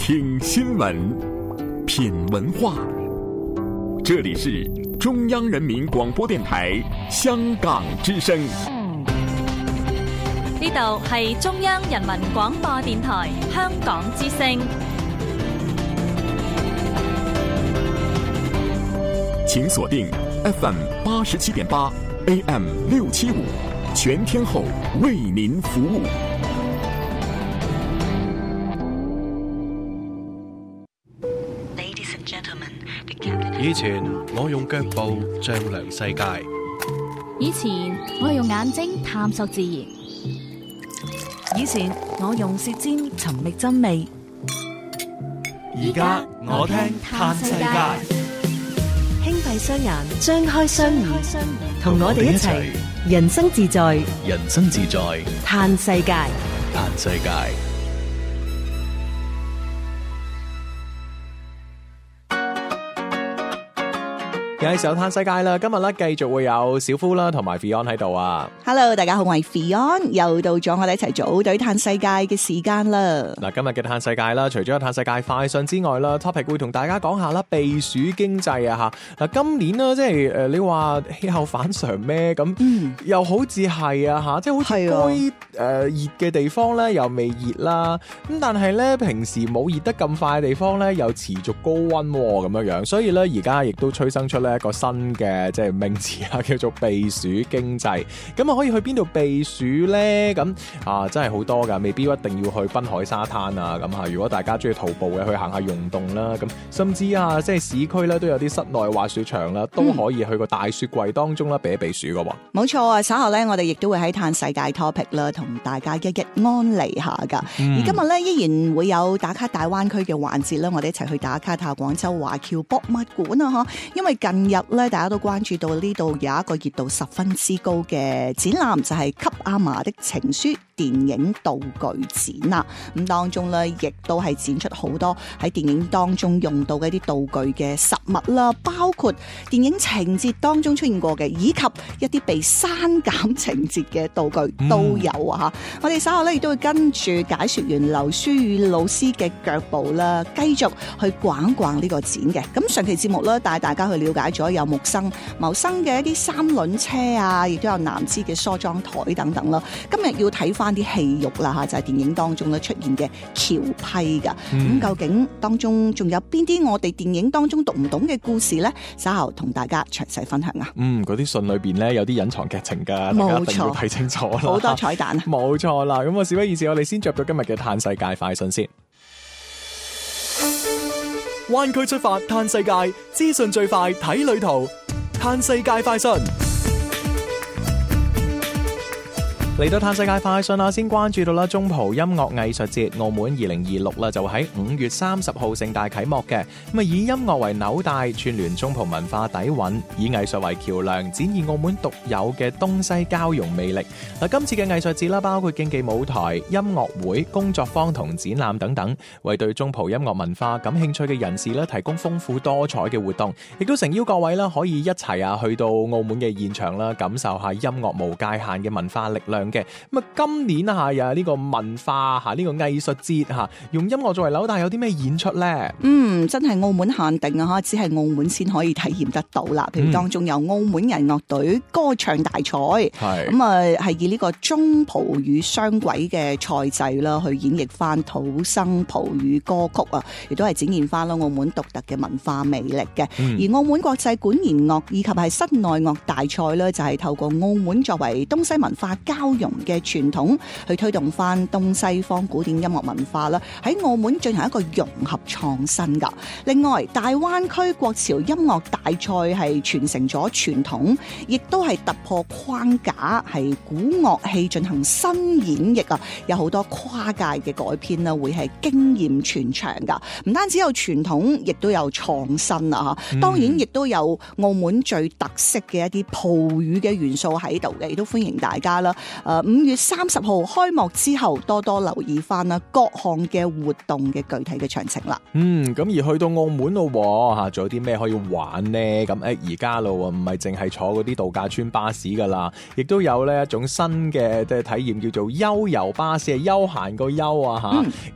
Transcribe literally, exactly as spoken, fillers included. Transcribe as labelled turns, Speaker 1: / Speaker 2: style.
Speaker 1: 聽新聞，品文化。這裡是中央人民廣播電台香港之聲。
Speaker 2: 呢度係中央人民廣播電台香港之聲。
Speaker 1: 請鎖定 F M 八十七點八 A M 六七五，全天候為您服務。
Speaker 3: 以前我用腳步丈量世界，
Speaker 4: 以前我用眼睛探索自然，
Speaker 5: 以前我用舌尖尋覓真味，
Speaker 3: 而家我聽嘆世界。
Speaker 5: 輕閉雙眼，張開雙耳，同我哋一齊人生自在，
Speaker 3: 人生自在
Speaker 5: 嘆世界，
Speaker 3: 嘆世界。
Speaker 6: 又係時候嘆世界啦！今日咧繼續會有小夫啦，同埋 Fion 喺度啊。
Speaker 7: Hello， 大家好，我係 Fion，又到咗我哋一齊組隊嘆世界嘅時間啦。
Speaker 6: 嗱，今日嘅嘆世界啦，除咗有嘆世界快訊之外啦 ，topic 會同大家講下啦，避暑經濟啊吓。嗱，今年啦，即係誒，你話氣候反常咩？咁、嗯、又好似係啊吓，即係好似該誒熱嘅地方咧，又未熱啦。咁但係咧，平時冇熱得咁快嘅地方咧，又持續高溫咁樣樣。所以咧，而家亦都催生出咧一個新嘅即係名詞啊，叫做避暑經濟。咁啊，可以去邊度避暑咧？咁啊，真係好多噶，未必一定要去濱海沙灘啊。咁啊，如果大家中意徒步嘅，去行下溶洞啦。咁甚至啊，即係市區咧都有啲室內滑雪場啦，都可以去個大雪櫃當中啦避一避暑噶。
Speaker 7: 冇錯啊！稍後咧，我哋亦都會喺嘆世界 topic 啦，同大家一一安利下噶。嗯、而今日咧，依然會有打卡大灣區嘅環節啦，我哋一齊去打卡下廣州華僑博物館啊！嗬，因為近日咧，大家都關注到呢度有一個熱度十分之高嘅展覽，就係、是《給阿嫲的情書》電影道具展啦。咁當中咧，亦都係展出好多喺電影當中用到嘅一啲道具嘅實物啦，包括電影情節當中出現過嘅，以及一啲被刪減情節嘅道具都有啊！吓、嗯，我哋稍後咧亦都會跟住解說員劉書宇老師嘅腳步啦，繼續去逛逛呢個展嘅。咁上期節目咧，帶大家去了解咗有木生、謀生嘅一啲三輪車啊，亦都有南枝嘅梳妝台等等啦。今日要睇翻啲戲肉啦吓，就係、是、電影當中咧出現嘅橋批噶。咁、嗯、究竟當中仲有邊啲我哋電影當中讀唔懂嘅故事咧？稍後同大家詳細分享啊。
Speaker 6: 嗯，嗰啲信裏邊咧有啲隱藏劇情噶，大家一定要睇清楚啦。
Speaker 7: 好多彩蛋啊！
Speaker 6: 冇錯啦。咁啊，事不宜遲，我哋先着到今日嘅嘆世界快訊先。灣區出發嘆世界，資訊最快睇旅途。嘆世界快訊嚟到嘆世界快訊啦，先關注到啦中葡音樂藝術節澳門二零二六啦，就會喺五月三十號盛大啟幕嘅。咁啊，以音樂為紐帶，串聯中葡文化底蘊，以藝術為橋梁，展現澳門獨有嘅東西交融魅力。嗱，今次嘅藝術節啦，包括競技舞台、音樂會、工作坊同展覽等等，為對中葡音樂文化感興趣嘅人士咧，提供豐富多彩嘅活動，亦都誠邀各位啦，可以一齊啊去到澳門嘅現場啦，感受下音樂無界限嘅文化力量嘅。咁啊，今年啊又係呢個文化吓呢個藝術節吓，用音樂作為紐帶，有啲咩演出咧？嗯，
Speaker 7: 真係澳門限定啊，只係澳門先可以體驗得到啦。譬如當中有澳門人樂隊歌唱大賽，係咁啊，係以呢個中葡語雙軌嘅賽制啦，去演繹翻土生葡語歌曲啊，亦都係展現翻咯澳門獨特嘅文化魅力嘅。嗯、而澳門國際管弦樂以及係室內樂大賽咧，就係透過澳門作為東西文化交融嘅傳統去推動翻東西方古典音樂文化啦，喺澳門進行一個融合創新噶。另外，大灣區國潮音樂大賽係傳承咗傳統，亦都係突破框架，係古樂器進行新演繹啊！有好多跨界嘅改編啦，會係經驗傳長噶。唔單止有傳統，亦都有創新啊！吓，當然亦都有澳門最特色嘅一啲葡語嘅元素喺度嘅，亦都歡迎大家啦。誒，五月三十號開幕之後，多多留意翻啦各項嘅活動嘅具體嘅詳情啦。
Speaker 6: 嗯，咁而去到澳門咯，吓，仲有啲咩可以玩呢？咁誒，而家咯，唔係淨係坐嗰啲度假村巴士噶啦，亦都有呢一種新嘅即係體驗，叫做悠遊巴士，係休閒個休啊吓。